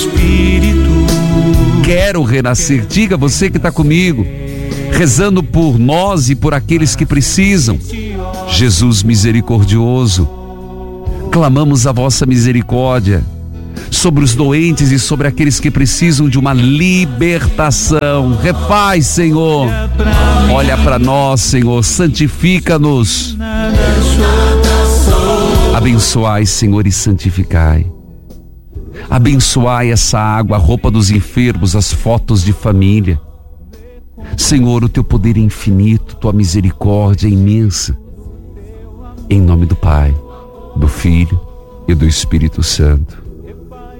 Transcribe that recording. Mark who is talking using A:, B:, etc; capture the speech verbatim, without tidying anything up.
A: Quero renascer. Diga, você que está comigo, rezando por nós e por aqueles que precisam. Jesus misericordioso, clamamos a vossa misericórdia sobre os doentes e sobre aqueles que precisam de uma libertação. Refaz, Senhor. Olha para nós, Senhor. Santifica-nos. Abençoai, Senhor, e santificai. Abençoai essa água, a roupa dos enfermos, as fotos de família. Senhor, o teu poder é infinito, tua misericórdia é imensa. Em nome do Pai, do Filho e do Espírito Santo.